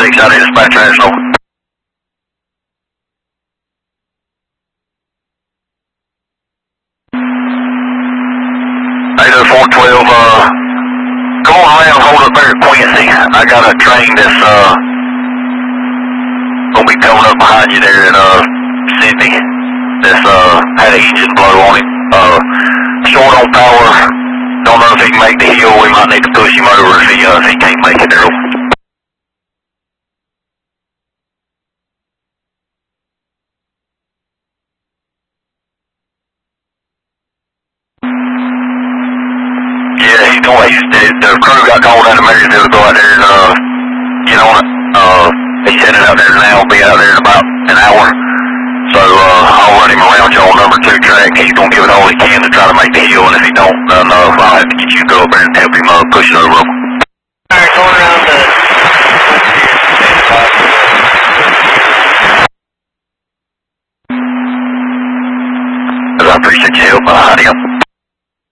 6, I need dispatch national. 80412, come on around, hold up there at Quincy. I got a train that's, gonna be coming up behind you there in, Sydney. That's, had an engine blow on it. Short on power. Don't know if he can make the hill. We might need to push him over if he can't make it there. The crew got called out of Marysville to go out there and, get on it. He's headed out there now. Be out there in about an hour. So, I'll run him around y'all number 2 track. He's gonna give it all he can to try to make the hill, and if he don't, then, I'll have to get you to go up there and help him, push it over. Alright, going around the... I appreciate your help. Adios.